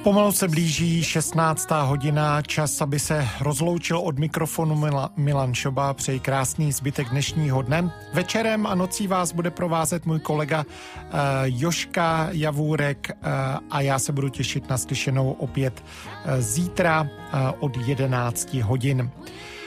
Pomalu se blíží 16. hodina, čas, aby se rozloučil od mikrofonu Milan Šoba. Přeji krásný zbytek dnešního dne. Večerem a nocí vás bude provázet můj kolega Jožka Javůrek a já se budu těšit na slyšenou opět zítra od 11 hodin.